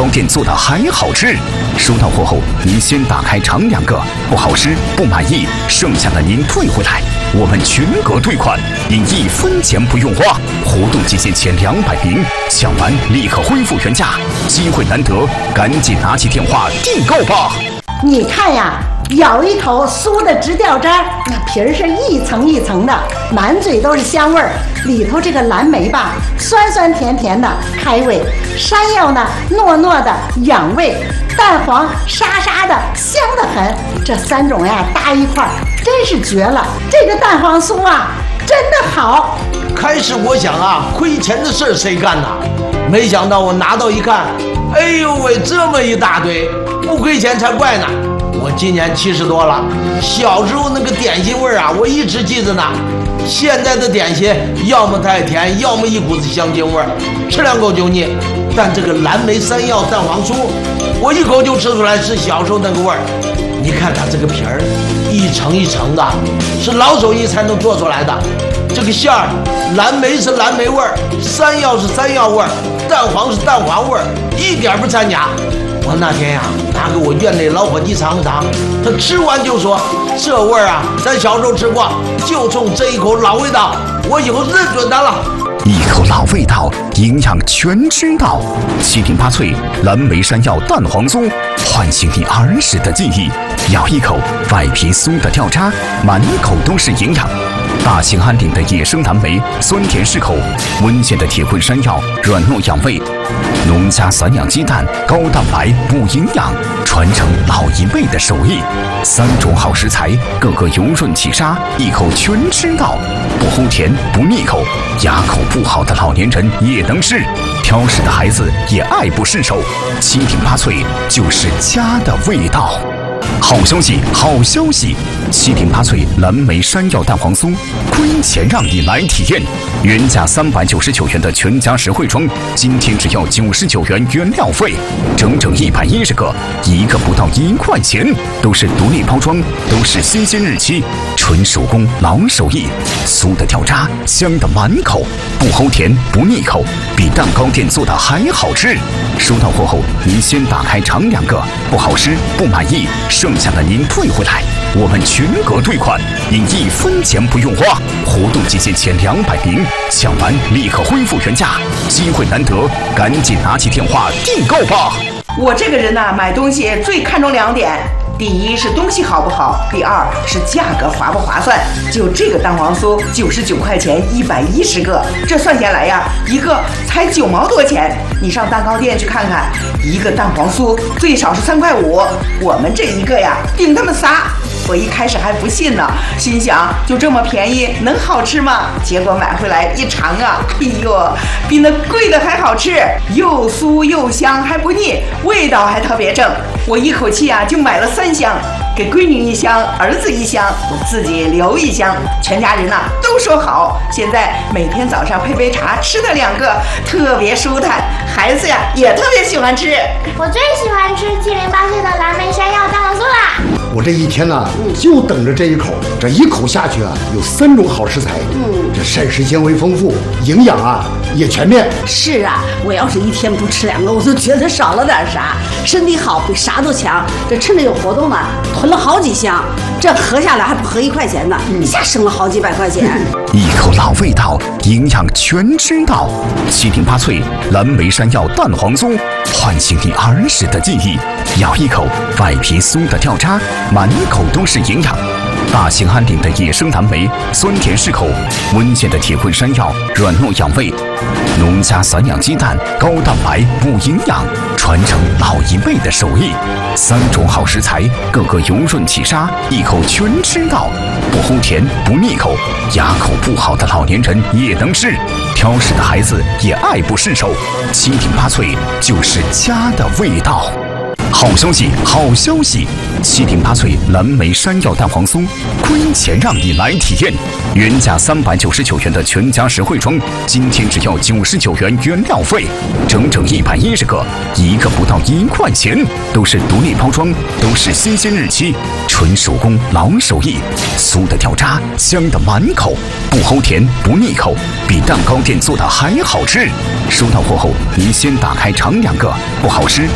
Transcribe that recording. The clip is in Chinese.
店做的还好吃。收到货后，您先打开尝2个，不好吃不满意，剩下的您退回来，我们全额退款，您1分钱不用花。活动期间前200名，抢完立刻恢复原价，机会难得，赶紧拿起电话订购吧。 你看呀，咬一口酥的直掉渣，那皮儿是一层一层的，满嘴都是香味儿。里头这个蓝莓吧，酸酸甜甜的开胃；山药呢，糯糯的养胃；蛋黄沙沙的香得很。这3种呀搭一块儿，真是绝了！这个蛋黄酥啊，真的好。 开始我想啊，亏钱的事儿谁干呐？没想到我拿到一看，哎呦喂，这么一大堆，不亏钱才怪呢！我今年70多了，小时候那个点心味儿啊，我一直记着呢。现在的点心要么太甜，要么一股子香精味儿，吃2口就腻。但这个蓝莓山药蛋黄酥，我一口就吃出来是小时候那个味儿。你看它这个皮儿，一层一层的，是老手艺才能做出来的。这个馅儿，蓝莓是蓝莓味儿，山药是山药味儿，蛋黄是蛋黄味儿，一点不掺假。我那天呀，拿给我院内老伙计尝尝，他吃完就说：“这味儿啊，咱小时候吃过，就冲这一口老味道，我以后认准它了。” 一口老味道，营养全知道。7顶8脆蓝莓山药蛋黄酥，唤醒你儿时的记忆。咬一口，外皮酥的掉渣，满口都是营养。大兴安岭的野生蓝莓，酸甜适口；温县的铁棍山药，软糯养胃；农家散养鸡蛋，高蛋白补营养，传承老一辈的手艺。3种好食材，个个油润起沙，一口全吃到，不齁甜不腻口，牙口不好的老年人也能吃，挑食的孩子也爱不释手。7顶8脆就是家的味道。好消息，好消息！7顶8脆蓝莓山药蛋黄酥，亏钱让你来体验。原价399元的全家实惠装，今天只要99元原料费，整整110个，一个不到1块钱，都是独立包装，都是新鲜日期，纯手工老手艺，酥的掉渣，香的满口，不齁甜不腻口，比蛋糕店做的还好吃。收到货后，您先打开尝2个，不好吃不满意，剩下的您退回来，我们全额退款，您1分钱不用花。活动期间前200名，抢完立刻恢复原价，机会难得，赶紧拿起电话订购吧。 我这个人呢，买东西最看重2点。第一是东西好不好，第2是价格划不划算。就这个蛋黄酥99块钱110个，这算下来呀，一个才9毛多钱。你上蛋糕店去看看，一个蛋黄酥最少是3块5，我们这一个呀顶他们仨。我一开始还不信呢，心想就这么便宜能好吃吗？结果买回来一尝啊，哎呦，比那贵的还好吃，又酥又香还不腻，味道还特别正。我一口气啊就买了3箱，给闺女1箱，儿子1箱，我自己留1箱，全家人呐都说好。现在每天早上配杯茶，吃它2个，特别舒坦，孩子呀也特别喜欢吃。 我最喜欢吃7顶8脆的蓝莓山药蛋黄酥啦！ 我这一天呢，就等着这一口，这一口下去啊，有3种好食材，这膳食纤维丰富，营养啊也全面。 是啊，我要是一天不吃2个，我就觉得少了点啥，身体好比啥都强。这趁着有活动呢，囤了好几箱，这合下来还不合1块钱呢，一下省了好几百块钱。 一口老味道，营养全知道。7顶8脆蓝莓山药蛋黄酥，唤醒你儿时的记忆。咬一口，外皮酥的掉渣，满口都是营养。大兴安岭的野生蓝莓，酸甜适口；温县的铁棍山药，软糯养胃；农家散养鸡蛋，高蛋白补营养，传承老一辈的手艺。3种好食材，个个油润起沙，一口全吃到，不齁甜不腻口，牙口不好的老年人也能吃，挑食的孩子也爱不释手。7顶8脆就是家的味道。好消息，好消息！7顶8脆蓝莓山药蛋黄酥，亏钱让你来体验。原价399元的全家实惠装，今天只要99元原料费，整整110个，一个不到1块钱，都是独立包装，都是新鲜日期，纯手工老手艺，酥的掉渣，香的满口，不齁甜不腻口，比蛋糕店做的还好吃。收到货后，您先打开尝2个，不好吃